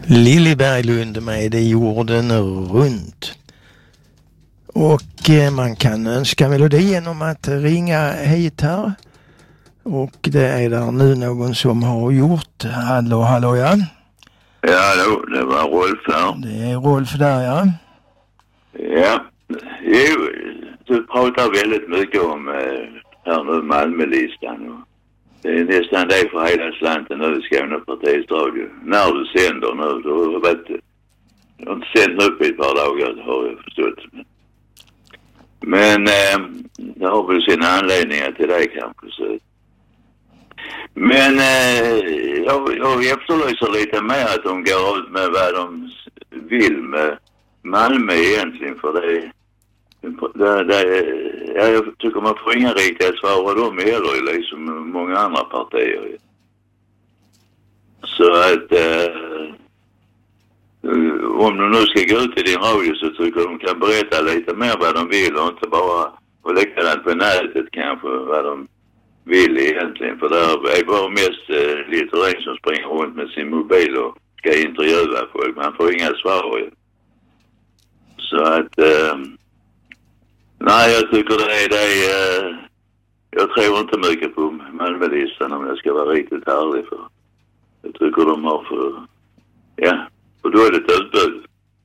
Lilly Berglund med Jorden runt. Och man kan önska melodi genom att ringa hit här. Och det är där nu någon som har gjort. Hallå ja. Ja, hallå, det var Rolf här. Det är Rolf där, ja. Ja, jo, du pratar väldigt mycket om här nu Malmölistan. Det är nästan det för hela slanten nu i Skånepartiets radio. När du sänder nu, du har inte sänt upp i ett par dagar, har jag förstått. Men det har väl sina anledningar till det kanske. Så. Men jag efterlyser lite mer att de går ut med vad de vill med Malmö egentligen, för jag tycker man får inga riktiga svar vad de heller, liksom många andra partier. Så att om de nu ska gå ut i din radio så tycker de kan berätta lite mer vad de vill och inte bara och likadant på nätet kanske vad de vill egentligen. För där är bara mest Littorin som springer runt med sin mobil och ska intervjua folk. Man får inga svar. Så att nej, jag tycker jag tror inte mycket på Malmölistan om jag ska vara riktigt ärlig, för jag tycker de har för då är det ett utbud.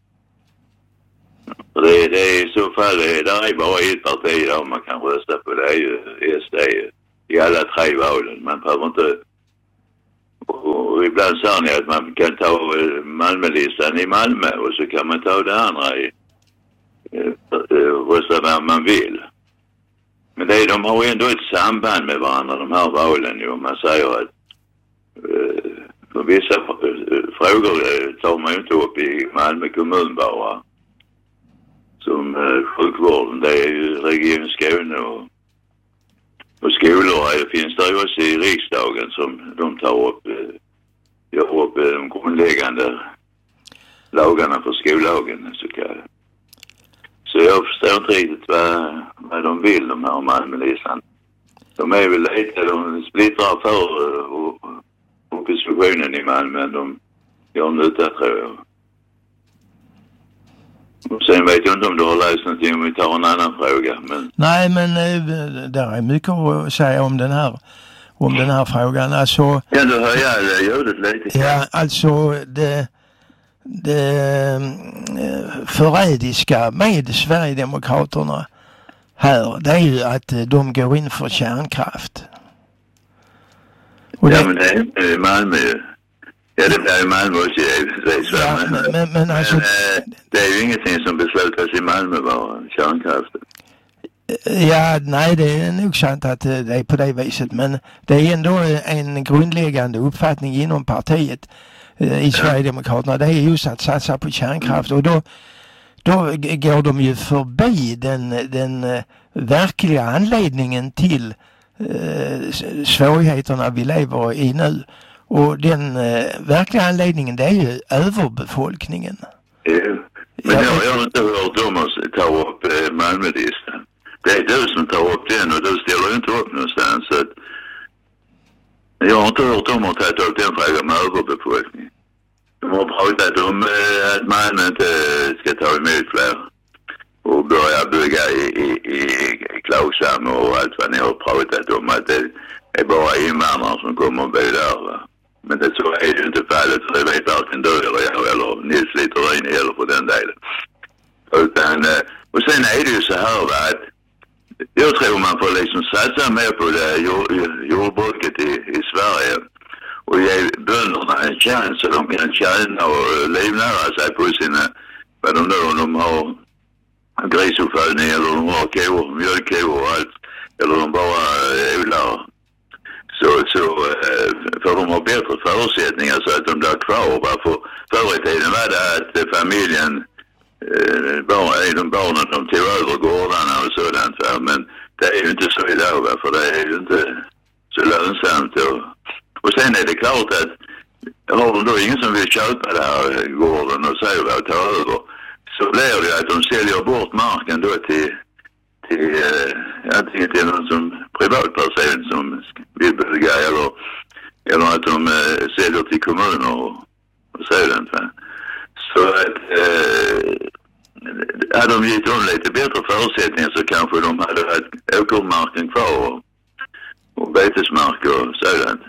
Det är i så fall, där är bara ett parti där man kan rösta på, det är ju SD i alla tre valen. Man behöver inte, och ibland sa ni att man kan ta Malmölistan i Malmö och så kan man ta det andra i rösta vad man vill. Men de har ju ändå ett samband med varandra, de här valen ju. Man säger att för vissa frågor tar man ju inte upp i Malmö kommun bara. Som sjukvården, det är ju Region Skåne och skolor finns det ju också i riksdagen som de tar upp, gör upp de grundläggande lagarna för skollagen så kallade. Så jag förstår inte riktigt vad de vill, de här Malmölistan. De är väl lite, de splittrar för oppositionen i Malmö, men de gör nytta tror jag. Och sen vet jag inte om du har läst någonting om vi tar en annan fråga. Men... Nej, men där är mycket att säga om den här frågan. Alltså, ja, du höjer ljudet lite. Ja, alltså det förrädiska med Sverigedemokraterna här, det är ju att de går in för kärnkraft. Och men det är Malmö. Ja, det blir i Malmö också. Men alltså, det är ju ingenting som beslutas i Malmö bara, kärnkraften. Ja, nej, det är nog sant att det är på det viset. Men det är ändå en grundläggande uppfattning inom partiet i Sverigedemokraterna. Det är just att satsa på kärnkraft. Och då går de ju förbi den verkliga anledningen till svårigheterna vi lever i nu. Och den verkliga anledningen, det är ju överbefolkningen. Ja, men jag har inte hört dem att ta upp Malmölistan. Det är du som tar upp den och du ställer inte upp någonstans. Så att jag har inte hört dem att ta upp den frågan med överbefolkning. De har pratat om att Malmö inte ska ta emot fler och börja bygga i Klagsam och allt vad ni har pratat om, att det är bara invandrare som kommer att bo där, va? Men det så är ju inte fallet, för det vet varken du eller jag eller Nils Littorin eller på den delen. Utan, och sen är det ju så här, va, att jag tror man får liksom satsa mer på det jordbruket i Sverige och ge bönderna en chans så de kan tjäna och livnära sig på sina, vad de nu, om de har grisuppfödning eller de har kor, mjölkkor och allt, eller de bara odlar. Så för de har bättre förutsättningar så att de blir kvar. För förr i tiden var det att familjen, barnen de tog över gårdarna och sådant. Men det är ju inte så idag, för det är ju inte så lönsamt. Och sen är det klart att har de då ingen som vill köpa den här gården och säger att ta över, så blir det att de säljer bort marken då till antingen till någon som privatperson som vill bygga eller att de säljer till kommuner och sådant. hade de gett dem lite bättre förutsättningar så kanske de hade haft åkermarken kvar och betesmark och sådant.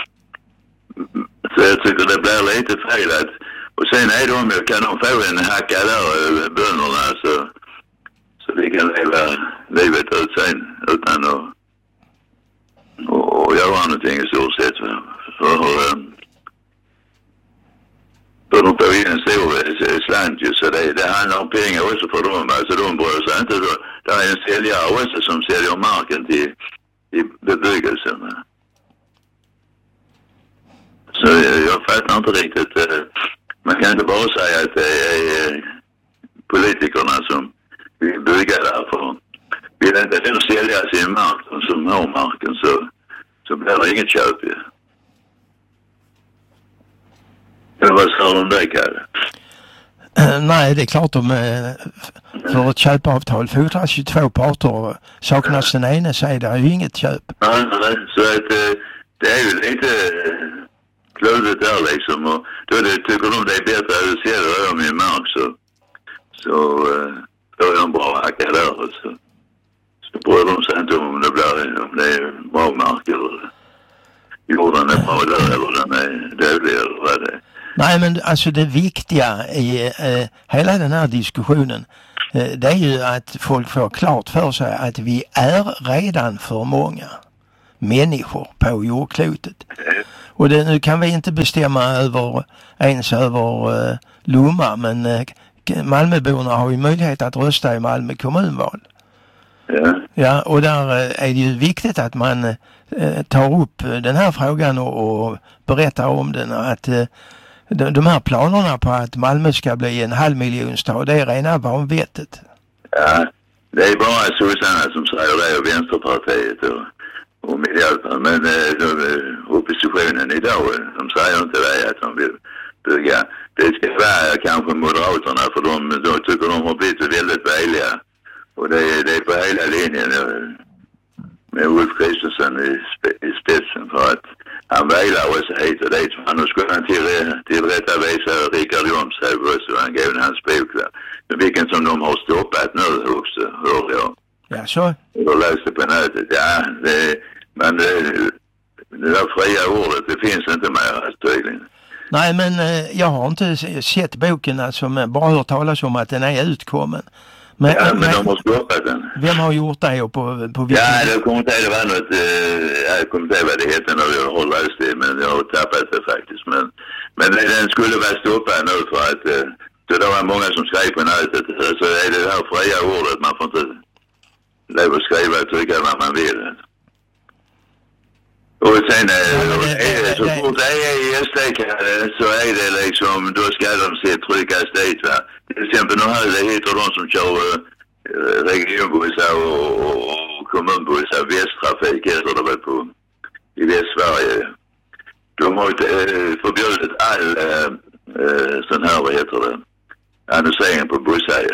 Så jag tycker det blir lite fel att, och sen är kan de få en hacka där, bönderna, så de kan leva livet ut sen utan att göra någonting i stort sett. För de får in en stor slant ju, så det handlar om pengar också för dem. Alltså de bryr sig inte. Det är en säljare också som säljer marken till bebyggelsen. Så jag fattar inte riktigt. Man kan inte bara säga att det är politikerna som vill bygga därför. Vill inte den sälja sin mark som har marken så blir det inget köp ju. Eller vad sa de där, Kalle? Nej, det är klart för ett köpavtal fordras ju två parter. Saknas den ena så är det ju inget köp. Nej, så att det är ju lite klödet där liksom. Och då tycker de det är bättre att sälja min mark så får jag en bra hacka där. Och så bryr de sig inte om det är bra mark eller jorden är bra där eller den är dålig eller vad det är. Nej, men alltså det viktiga i hela den här diskussionen det är ju att folk får klart för sig att vi är redan för många människor på jordklotet. Och nu kan vi inte bestämma ens över Lomma, men Malmöborna har ju möjlighet att rösta i Malmö kommunval. Ja, och där är det ju viktigt att man tar upp den här frågan och berättar om den, att de här planerna på att Malmö ska bli en halvmiljonstad, det är rena vanvettet. Ja, det är bara sossarna som säger det och Vänsterpartiet och Miljöpartiet. Men oppositionen idag, de säger inte det att de vill bygga. Det ska vara kanske Moderaterna för de tycker de har blivit väldigt väliga. Och det är på hela linjen med Ulf Kristersson i spetsen för att han väglar oss hit och dit. Han skulle han tillrättavisa Richard Jomshov och han gav hans bok där. Men vilken som de har stoppat nu också, hörde jag. Ja, så? Jag läste på nätet. Ja, men det där fria ordet, det finns inte mer tydligen. Nej, men jag har inte sett boken, alltså, men bara hört talas om att den är utkommen. Men de har stoppat den. Vem har gjort det och på vilken? Ja, det kommer inte det var något, jag kommer inte vad det heter när jag har läst det, men jag har tappat det faktiskt. Men den skulle vara stoppad nu för att det var många som skrev på nätet. Så är det här fria ordet, man får inte lov att skriva och tycka vad man vill. Och sen så fort det är i SD så är det liksom, då ska de se tryckas dit, va. Till exempel nu här, det heter de som kör regionbussar och kommunbussar, Västtrafik heter det väl i Västsverige. De har förbjudit all sån här, vad heter det, annonsering på bussar.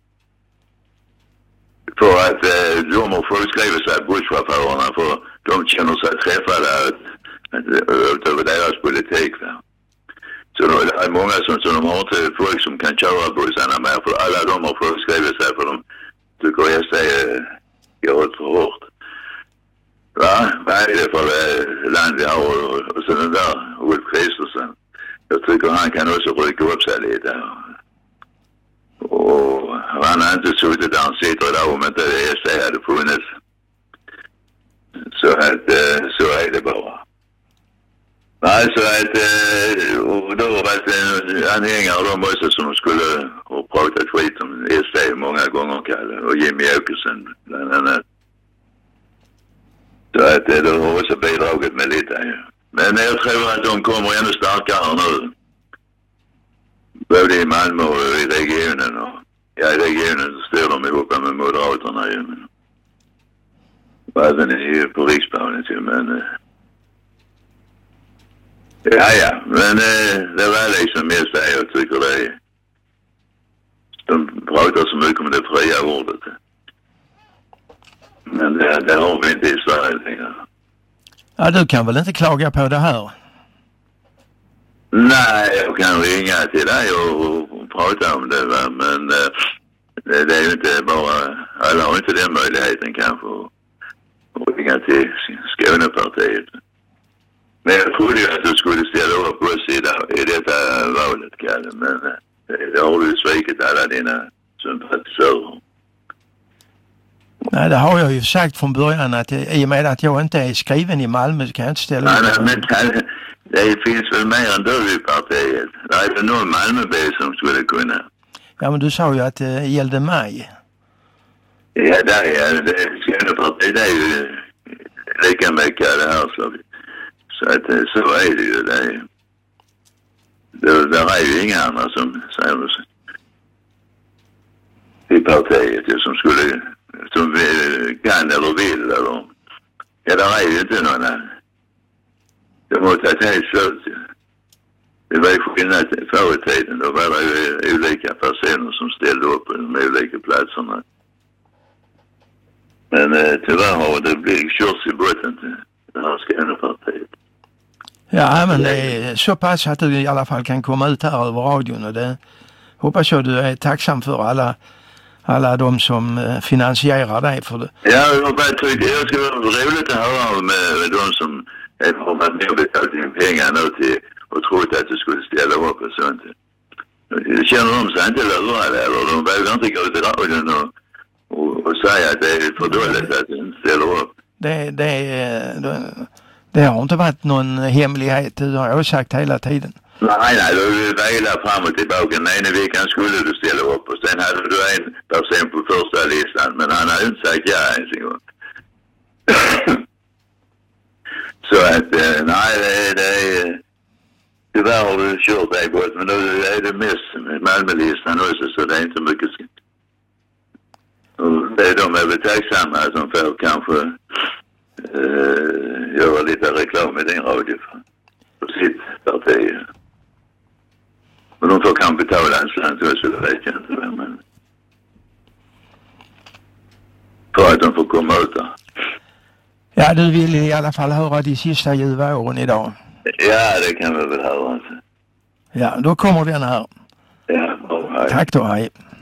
För att de har föreskrivit sig busschaufförerna för de känner sig träffade över deras politik. Va? Så det är många som de har inte folk som kan köra bussarna med, för alla de har föreskrivit sig för de tycker SD går ut för hårt. Va? Vad är det för land vi har och så den där Ulf Kristersson. Jag tycker han kan också rycka upp sig lite. Och han har inte suttit där han sitter där om inte SD hade funnits. Så är det bara. Nej, så att och då har varit anhängare de också som skulle ha pratat skit om SD många gånger, Kalle, och Jimmy Åkesson bland annat. Så att det har också bidragit med lite. Men jag tror att de kommer ännu starkare nu. Både i Malmö och i regionen. Och, ja, i regionen står de ihop med Moderaterna ju. Och även på riksplanet ju, men ja, men det var liksom mest det jag tycker det är. De pratar så mycket om det fria ordet. Men det har vi inte i Sverige längre. Ja, du kan väl inte klaga på det här? Nej, jag kan ringa till dig och prata om det, va? Men det är ju inte bara, alla har inte den möjligheten kanske att ringa till Skånepartiet. Men jag trodde ju att du skulle ställa upp på oss i detta valet, Kalle. Men det har du svikit alla dina sympatisörer. Nej, det har jag ju sagt från början att i och med att jag inte är skriven i Malmö så kan jag inte ställa upp. Nej, men Kalle, det finns väl mer än du i partiet. Det är väl någon Malmöby som skulle kunna. Ja, men du sa ju att det gällde mig. Ja, det Skånepartiet är ju lika mycket det här så att så är det ju. Det är ju inga andra som säger i partiet som skulle, som kan eller vill eller, ja, det är ju inte någon här. Det måste ha helt slut. Det var ju skillnad förr i tiden. Då var det ju olika personer som ställde upp på de olika platserna. Men tyvärr har det blivit kört i botten till det här Skånepartiet. Ja, men det är så pass att du i alla fall kan komma ut här över radion och det hoppas jag du är tacksam för alla de som finansierar dig för det. Ja, jag bara tyckte det skulle vara roligt att höra med de som har varit med och betalat in pengar nu till och trott att du skulle ställa upp och sånt. Känner de sig inte lurade eller de vågar inte gå till radion och säga att det är för dåligt att du inte ställer upp. Det har inte varit någon hemlighet, det har jag sagt hela tiden. Nej, du väglar fram och tillbaka. Den ena veckan skulle du ställa upp och sen hade du en person på första listan men han hade inte sagt ja ens en gång. Så att, nej, det är tyvärr har du kört dig bort men nu är det mest Malmölistan också så det är inte mycket. Och det är de är väl tacksamma som får kanske göra lite reklam i din radio för sitt parti. Och de får kanske betala en slant också, det vet jag inte. Men för att de får komma ut där. Ja, du vill i alla fall höra de sista ljuva åren idag. Ja, det kan vi väl höra. Ja, då kommer den här. Ja, hej. Tack då, hej.